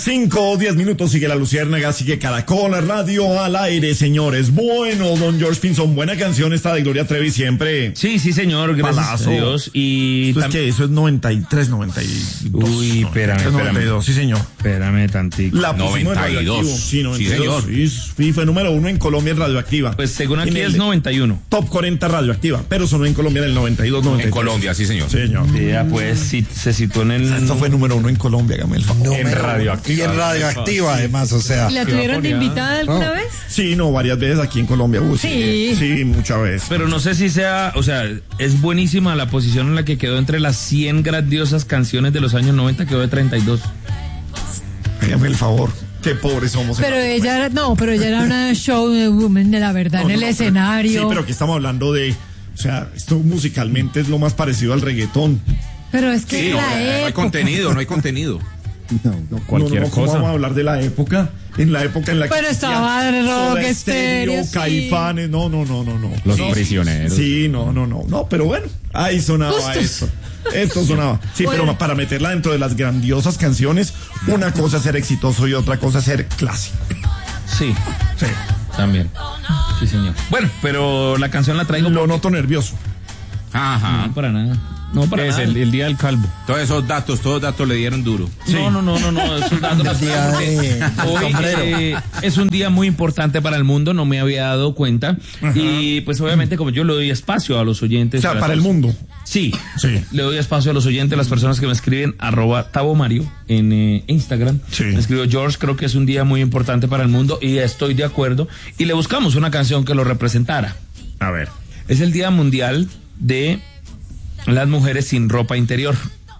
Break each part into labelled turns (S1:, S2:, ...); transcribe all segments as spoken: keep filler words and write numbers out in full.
S1: Cinco o diez minutos, sigue La Luciérnaga, sigue Caracol Radio al aire, señores. Bueno, don George Pinzón, buena canción esta de Gloria Trevi siempre.
S2: Sí, sí, señor, gracias
S1: Palazo.
S2: a Dios. Y
S1: ¿Eso es qué? Eso es noventa y tres, noventa y dos.
S2: Uy, espérame, espérame.
S1: noventa y dos, sí, señor.
S2: Espérame tantito.
S1: La pusimos en
S3: noventa y dos.
S1: Radioactivo. Sí, noventa y dos.
S3: Sí, señor.
S1: Sí, sí, fue número uno en Colombia en Radioactiva.
S2: Pues según
S1: En
S2: aquí
S1: el
S2: es noventa y uno.
S1: Top cuarenta Radioactiva, pero sonó en Colombia en el noventa y dos, noventa y tres.
S3: En Colombia, sí, señor.
S1: Sí, señor.
S2: Ya, pues sí, se situó en el...
S1: Esto fue número uno en Colombia, hágame el favor.
S4: Número
S2: En
S4: uno.
S2: Radioactiva.
S4: Y en Radioactiva, además, o sea.
S5: ¿Y la tuvieron de invitada alguna
S4: No.
S5: vez?
S1: Sí, no, varias veces aquí en Colombia. Uy,
S5: Sí.
S1: Sí, muchas veces.
S2: Pero no sé si sea, o sea, es buenísima la posición en la que quedó entre las cien grandiosas canciones de los años noventa, quedó de treinta y dos.
S1: Hágame el favor. Qué pobres somos.
S5: Pero ella era, no, pero ella era una show de woman, de la verdad,
S1: No,
S5: en
S1: no,
S5: el
S1: no, pero-
S5: escenario.
S1: sí, pero aquí estamos hablando de, o sea, esto musicalmente es lo más parecido al reggaetón.
S5: Pero es que
S3: Sí,
S5: en
S3: no,
S5: la
S3: no hay
S5: época.
S3: contenido, no hay contenido.
S2: Cualquier
S1: no, no, ¿cómo
S2: cosa.
S1: vamos a hablar de la época? En la época en la que
S5: Pero estaba
S1: existían
S5: Rock
S1: Soda
S5: Estéreo,
S1: Stereo,
S5: sí.
S1: Caifanes, no, no, no, no, no.
S6: Los
S1: No,
S6: prisioneros.
S1: Sí, no, no, no, no, pero bueno, ahí sonaba
S5: Justos.
S1: esto. Esto sonaba. Sí,
S5: Bueno.
S1: pero para meterla dentro de las grandiosas canciones, una cosa es ser exitoso y otra cosa es ser clásico.
S2: Sí,
S1: Sí.
S2: también. Sí, señor. Bueno, pero la canción la traigo
S1: Lo noto nervioso.
S3: Ajá.
S2: no para nada. No para
S6: Es
S2: nada.
S6: el, el día del calvo.
S3: Todos esos datos, todos los datos le dieron duro.
S2: No, no, no, no, no, esos datos los
S4: día
S2: traigo porque
S4: de-
S2: hoy
S4: sombrero.
S2: eh, es un día muy importante para el mundo, no me había dado cuenta. Y pues obviamente como yo le doy espacio a los oyentes.
S1: O sea,
S2: a las
S1: para el
S2: personas-
S1: mundo.
S2: Sí,
S1: Sí.
S2: le doy espacio a los oyentes, a las personas que me escriben, arroba Tabomario en eh, Instagram.
S1: Sí.
S2: Me escribió George, creo que es un día muy importante para el mundo y estoy de acuerdo. Y le buscamos una canción que lo representara.
S1: A ver.
S2: Es el Día Mundial de las Mujeres sin Ropa Interior.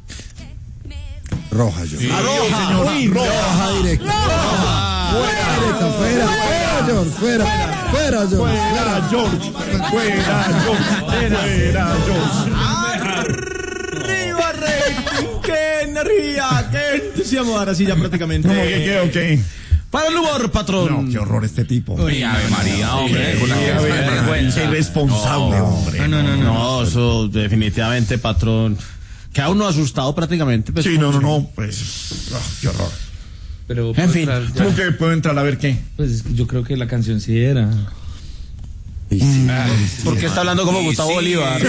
S4: Roja, yo.
S1: Roja,
S4: Uy, roja directa. Fuera, fuera, fuera, George, fuera, fuera, George.
S1: Fuera George, fuera George, fuera George.
S7: ¡Arriba, Rey! ¡Qué energía! ¡Qué entusiasmo! Ahora sí, ya prácticamente.
S1: ¿Cómo que qué o qué?
S7: Para el humor, patrón.
S1: No, qué horror este tipo.
S3: Uy, Ave María, hombre. con la-
S1: Qué vergüenza. Qué irresponsable, hombre.
S7: No, no, no, no, eso definitivamente, patrón. Queda uno asustado prácticamente. Pues,
S1: Sí, no, no, no, pues, ah, qué horror.
S2: Pero
S7: En fin,
S2: pues, ya-
S1: ¿Cómo que puedo entrar a ver qué?
S2: pues es que yo creo que la canción sí era.
S7: ¿Por qué está hablando como Gustavo
S3: sí.
S7: Bolívar?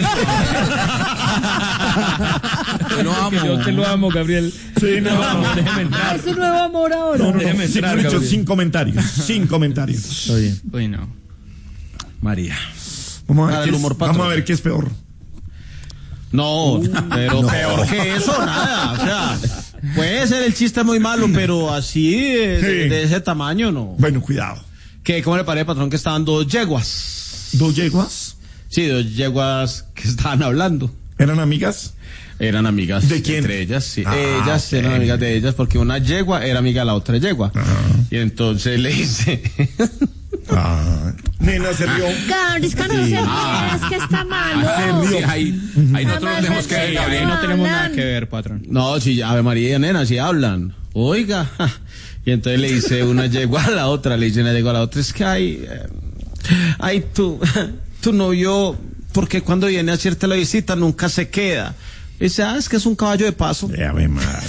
S3: Yo lo amo.
S2: Yo te lo amo, Gabriel.
S1: Sí, no, no,
S2: Déjeme
S5: Ah,
S2: entrar.
S5: es su nuevo amor ahora.
S1: no, no,
S2: Déjeme
S1: sí,
S2: entrar,
S1: mejor dicho,
S2: Gabriel.
S1: sin comentarios, sin comentarios.
S2: Está bien.
S7: Bueno. María.
S1: Vamos a ver,
S7: Para
S1: qué
S7: el
S1: es,
S7: humor,
S1: vamos
S7: patrón.
S1: a ver qué es peor.
S7: No, pero peor que eso, nada. O sea, puede ser el chiste muy malo, pero así de,
S1: Sí.
S7: de- de ese tamaño no.
S1: Bueno, cuidado.
S7: ¿Qué, ¿Cómo le parece, patrón, que estaban dos yeguas?
S1: ¿Dos yeguas?
S7: Sí, dos yeguas que estaban hablando.
S1: ¿Eran amigas?
S7: Eran amigas.
S1: ¿De quién?
S7: Entre ellas, sí.
S1: Ah,
S7: ellas
S1: ok.
S7: eran amigas de ellas porque una yegua era amiga de la otra yegua.
S1: Ajá.
S7: Y entonces le dice...
S1: Ah, nena, se rió.
S5: Gabriel, que no se
S3: Ah.
S5: es que está malo.
S3: Sí, ahí, ahí nosotros nos tenemos que ver, Gabriel.
S6: No tenemos nada que ver, patrón.
S7: No, si Ave María y nena, si hablan. Oiga. ja. Y entonces le dice una yegua a la otra, le dice una yegua a la otra, es que hay, eh, ay, tu, tu novio, porque cuando viene a hacerte la visita nunca se queda. Y dice, ah, es que es un caballo de paso.
S1: Eh, Ave María.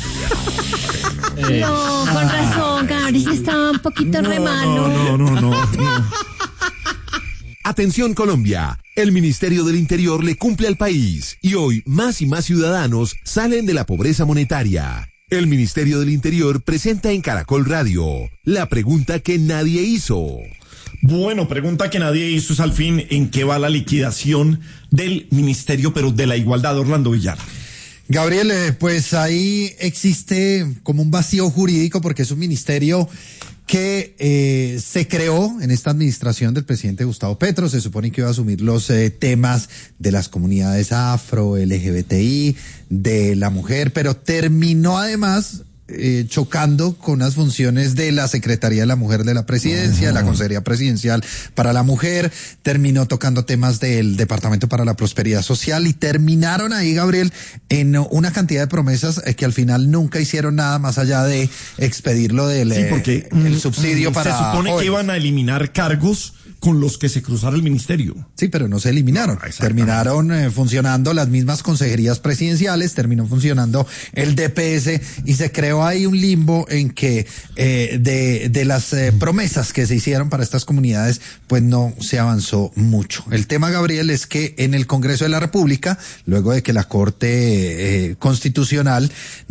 S5: No, con razón, Gabriel estaba un poquito re malo.
S1: No, no, no, no, no.
S8: Atención Colombia, el Ministerio del Interior le cumple al país y hoy más y más ciudadanos salen de la pobreza monetaria. El Ministerio del Interior presenta en Caracol Radio la pregunta que nadie hizo.
S1: Bueno, pregunta que nadie hizo es al fin en qué va la liquidación del Ministerio, pero de la Igualdad, Orlando Villar.
S4: Gabriel, eh, pues ahí existe como un vacío jurídico porque es un ministerio que eh, se creó en esta administración del presidente Gustavo Petro. Se supone que iba a asumir los eh, temas de las comunidades afro, L G B T I, de la mujer, pero terminó además eh, chocando con las funciones de la Secretaría de la Mujer de la Presidencia, de la Consejería Presidencial para la Mujer, terminó tocando temas del Departamento para la Prosperidad Social y terminaron ahí, Gabriel, en una cantidad de promesas eh, que al final nunca hicieron nada más allá de expedirlo del
S1: Sí, porque
S4: eh, el
S1: mm,
S4: subsidio
S1: mm,
S4: para
S1: se supone
S4: jóvenes.
S1: que iban a eliminar cargos con los que se cruzara el ministerio.
S4: Sí, pero no se eliminaron.
S1: No,
S4: terminaron eh, funcionando las mismas consejerías presidenciales, terminó funcionando el D P S y se creó ahí un limbo en que eh, de, de las eh, promesas que se hicieron para estas comunidades, pues no se avanzó mucho. El tema, Gabriel, es que en el Congreso de la República, luego de que la Corte eh, Constitucional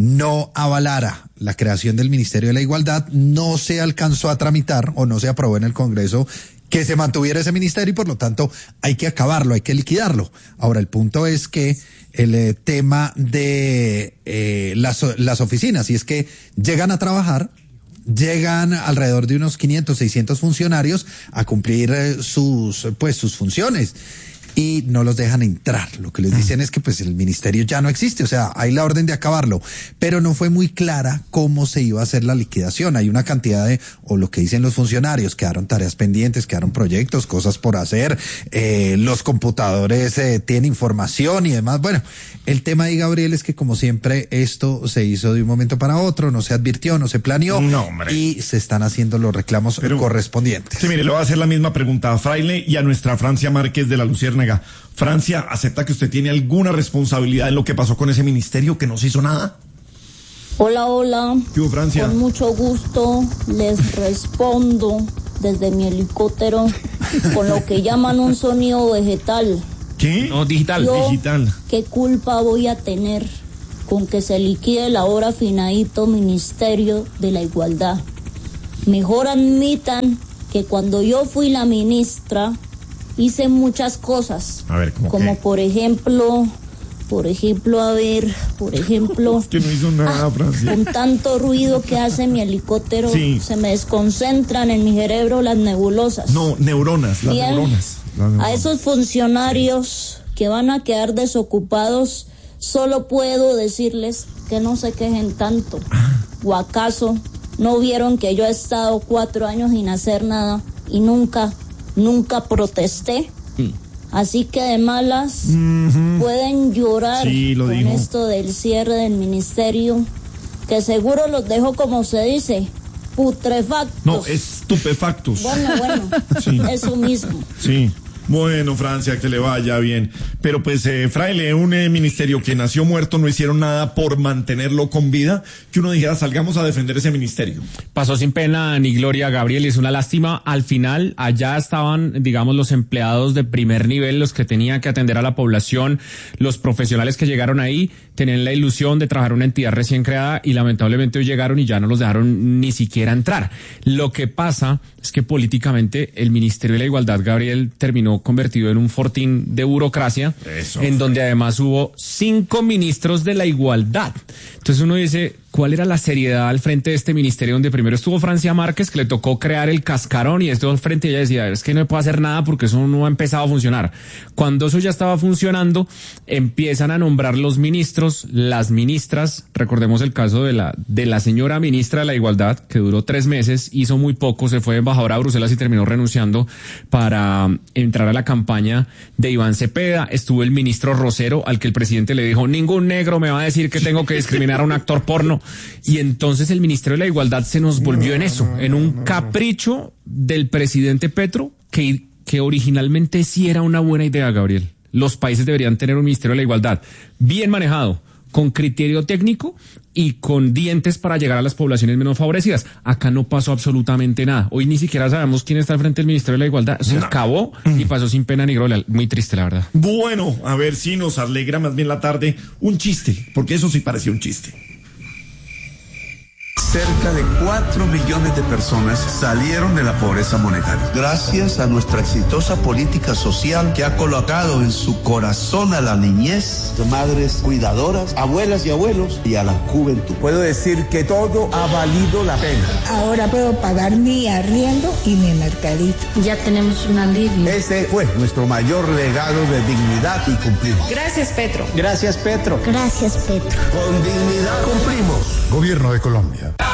S4: no avalara la creación del Ministerio de la Igualdad, no se alcanzó a tramitar o no se aprobó en el Congreso que se mantuviera ese ministerio y por lo tanto hay que acabarlo, hay que liquidarlo. Ahora, el punto es que el eh, tema de eh, las, las oficinas, y es que llegan a trabajar, llegan alrededor de unos quinientos, seiscientos funcionarios a cumplir eh, sus, pues, sus funciones. Y no los dejan entrar. Lo que les dicen es que pues el ministerio ya no existe, o sea, hay la orden de acabarlo, pero no fue muy clara cómo se iba a hacer la liquidación. Hay una cantidad de, o lo que dicen los funcionarios, quedaron tareas pendientes, quedaron proyectos, cosas por hacer, eh, los computadores eh, tienen información y demás. Bueno, el tema ahí, Gabriel, es que como siempre esto se hizo de un momento para otro, no se advirtió, no se planeó,
S1: no, hombre.
S4: Y se están haciendo los reclamos pero, correspondientes.
S1: Sí, mire, le voy a hacer la misma pregunta a Fraile y a nuestra Francia Márquez de la Luciérnaga. Francia, ¿acepta que usted tiene alguna responsabilidad en lo que pasó con ese ministerio, que no se hizo nada?
S9: Hola, hola.
S1: ¿Qué hubo, Francia?
S9: Con mucho gusto les respondo desde mi helicóptero con lo que llaman un sonido vegetal.
S1: ¿Qué?
S2: No, digital.
S9: Yo,
S1: digital.
S9: ¿Qué culpa voy a tener con que se liquide el ahora afinadito Ministerio de la Igualdad? Mejor admitan que cuando yo fui la ministra hice muchas cosas.
S1: A ver, ¿cómo
S9: como
S1: qué?
S9: por ejemplo, por ejemplo, a ver, por ejemplo,
S1: es que no hizo nada,
S9: ah,
S1: Francia.
S9: con tanto ruido que hace mi helicóptero,
S1: sí.
S9: se me desconcentran en mi cerebro las nebulosas.
S1: No, neuronas, las
S9: Bien,
S1: neuronas. Las neuronas.
S9: A esos funcionarios que van a quedar desocupados, solo puedo decirles que no se quejen tanto.
S1: Ah.
S9: ¿O acaso no vieron que yo he estado cuatro años sin hacer nada y nunca Nunca protesté? Sí. Así que de malas uh-huh. pueden llorar
S1: sí, lo
S9: con
S1: dijo.
S9: Esto del cierre del ministerio, que seguro los dejo, como se dice, putrefactos.
S1: No, estupefactos.
S9: Bueno, bueno, sí. Eso mismo.
S1: Sí. Bueno, Francia, que le vaya bien. Pero pues, eh, Fraile, un eh, ministerio que nació muerto, no hicieron nada por mantenerlo con vida, que uno dijera, salgamos a defender ese ministerio.
S6: Pasó sin pena ni gloria, Gabriel, y es una lástima. Al final, allá estaban, digamos, los empleados de primer nivel, los que tenían que atender a la población, los profesionales que llegaron ahí, tenían la ilusión de trabajar una entidad recién creada y lamentablemente hoy llegaron y ya no los dejaron ni siquiera entrar. Lo que pasa es que políticamente el Ministerio de la Igualdad, Gabriel, terminó convertido en un fortín de burocracia, Eso. en donde además hubo cinco ministros de la igualdad. Entonces uno dice, ¿cuál era la seriedad al frente de este ministerio donde primero estuvo Francia Márquez, que le tocó crear el cascarón, y esto al frente ella decía, es que no puedo hacer nada porque eso no ha empezado a funcionar? Cuando eso ya estaba funcionando, empiezan a nombrar los ministros, las ministras. Recordemos el caso de la de la señora ministra de la Igualdad, que duró tres meses, hizo muy poco, se fue embajadora a Bruselas y terminó renunciando para entrar a la campaña de Iván Cepeda. Estuvo el ministro Rosero, al que el presidente le dijo, ningún negro me va a decir que tengo que discriminar a un actor porno. Y entonces el Ministerio de la Igualdad se nos volvió no, en eso, no, en un no, capricho del presidente Petro, que, que originalmente sí era una buena idea, Gabriel. Los países deberían tener un Ministerio de la Igualdad bien manejado, con criterio técnico y con dientes para llegar a las poblaciones menos favorecidas. Acá no pasó absolutamente nada. Hoy ni siquiera sabemos quién está al frente del Ministerio de la Igualdad. Se no. acabó y pasó sin pena ni gloria. Muy triste, la verdad.
S1: Bueno, a ver si nos alegra más bien la tarde un chiste, porque eso sí parecía un chiste.
S10: Cerca de cuatro millones de personas salieron de la pobreza monetaria. Gracias a nuestra exitosa política social que ha colocado en su corazón a la niñez, madres cuidadoras, abuelas y abuelos y a la juventud. Puedo decir que todo ha valido la pena.
S11: Ahora puedo pagar mi arriendo y mi mercadito.
S12: Ya tenemos un alivio.
S10: Este fue nuestro mayor legado de dignidad y cumplimos.
S12: Gracias, Petro.
S10: Gracias, Petro.
S11: Gracias, Petro.
S10: Con dignidad cumplimos.
S13: Gobierno de Colombia.